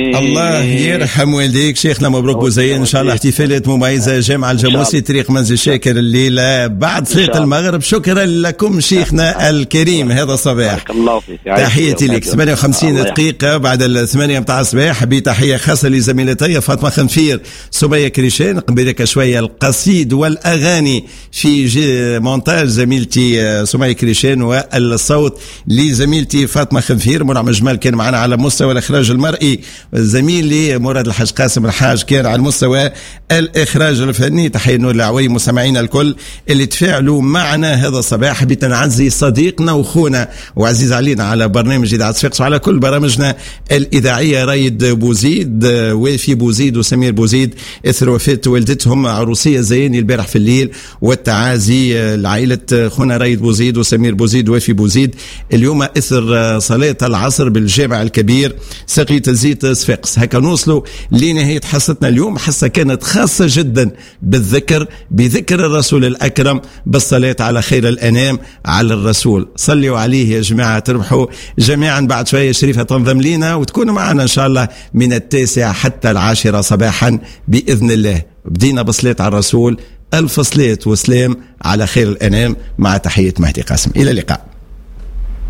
الله يرحم والديك شيخنا، مبروك بوزين ان شاء الله احتفالات مميزه جامع الجاموسي طريق منزل شاكر الليله بعد صلاه المغرب. شكرا لكم شيخنا الكريم هذا الصباح. تحياتي لك. 58 دقيقه بعد 8 متاع الصباح، بتحيه خاصه لزميلتي فاطمه خنفير سميه كريشان. قبل شويه القصيد والاغاني في مونتاج زميلتي سميه كريشان، والصوت لزميلتي فاطمه خنفير. منعم جمال كان معنا على مستوى الاخراج المرئي، زميلي مراد الحاج قاسم الحاج كان على المستوى الإخراج الفني. تحية نور العوي مستمعينا الكل اللي تفاعلوا معنا هذا الصباح. حبيت نعزي صديقنا وخونا وعزيز علينا على برنامج إذاعة صفاقس وعلى كل برامجنا الإذاعية، رايد بوزيد وافي بوزيد وسمير بوزيد، إثر وفاة والدتهم عروسية زياني البارح في الليل، والتعازي لعائلة خونا رايد بوزيد وسمير بوزيد وافي بوزيد اليوم إثر صلاة العصر بالجامع الكبير سقية الزيت صفاقس. هكا نوصلوا لنهاية حصتنا اليوم. حصة كانت خاصة جدا بذكر الرسول الأكرم، بالصلاة على خير الأنام على الرسول. صلوا عليه يا جماعة تربحوا جميعا. بعد شوية شريفة تنضم لنا وتكونوا معنا إن شاء الله من 9 حتى 10 صباحا بإذن الله. بدينا بصلاة على الرسول. ألف صلاة وسلام على خير الأنام، مع تحية مهدي قاسم. إلى اللقاء.